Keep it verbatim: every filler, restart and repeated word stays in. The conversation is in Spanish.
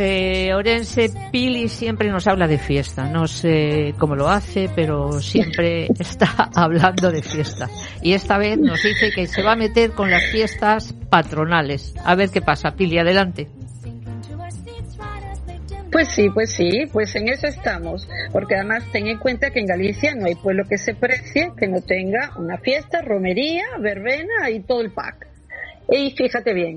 Eh, Orense, Pili siempre nos habla de fiesta. No sé cómo lo hace, pero siempre está hablando de fiesta. Y esta vez nos dice que se va a meter con las fiestas patronales. A ver qué pasa. Pili, adelante. Pues sí, pues sí, pues en eso estamos, porque además ten en cuenta que en Galicia no hay pueblo que se precie que no tenga una fiesta, romería, verbena y todo el pack. Y fíjate bien,